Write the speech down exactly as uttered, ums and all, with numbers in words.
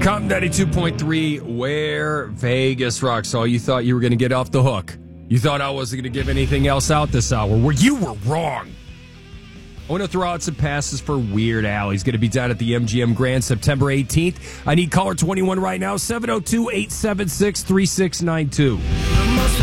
Compton ninety-two point three, where Vegas rocks. So you thought you were going to get off the hook. You thought I wasn't going to give anything else out this hour. Well, you were wrong. I want to throw out some passes for Weird Al. He's going to be down at the M G M Grand September eighteenth. I need caller twenty-one right now, seven oh two, eight seven six, three six nine two.